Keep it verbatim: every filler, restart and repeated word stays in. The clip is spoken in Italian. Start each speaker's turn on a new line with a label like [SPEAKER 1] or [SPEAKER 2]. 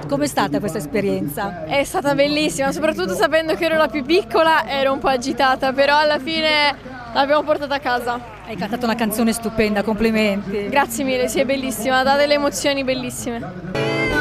[SPEAKER 1] Com'è stata questa esperienza?
[SPEAKER 2] È stata bellissima, soprattutto sapendo che ero la più piccola, ero un po' agitata, però alla fine l'abbiamo portata a casa.
[SPEAKER 1] Hai cantato una canzone stupenda, complimenti.
[SPEAKER 2] Grazie mille, sì, è bellissima, dà delle emozioni bellissime.